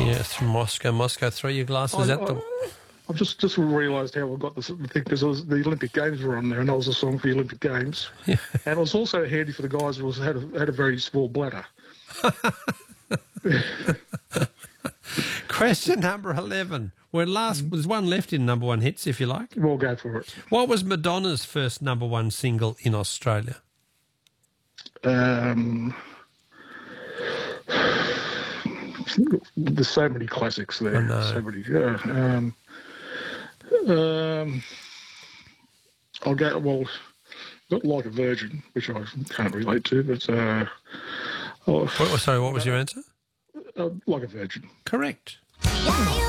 Yeah, it's from Moscow. Moscow 3, your glasses at the... I've just realised how I got this thing, because the Olympic Games were on there, and that was a song for the Olympic Games. Yeah. And it was also handy for the guys who had a very small bladder. Question number 11. There's one left in number one hits, if you like. We'll go for it. What was Madonna's first number one single in Australia? There's so many classics there. I know. So many. I'll go, not Like a Virgin, which I can't relate to, but... Sorry, what was your answer? Like a Virgin. Correct.